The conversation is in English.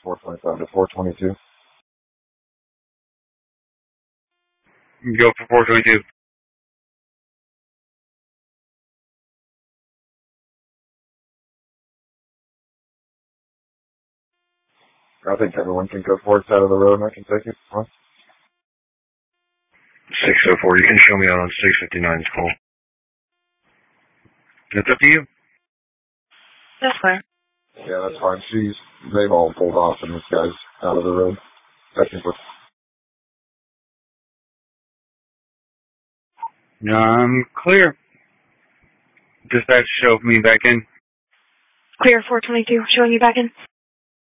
425 to 422. Go for 422. I think everyone can go forward side of the road and I can take it. Huh? 604, you can show me out on 659's call. That's up to you. That's fine. Yeah, that's fine. They've all pulled off and this guy's out of the road. Technically. Clear. Dispatch, show me back in. Clear 422, showing you back in.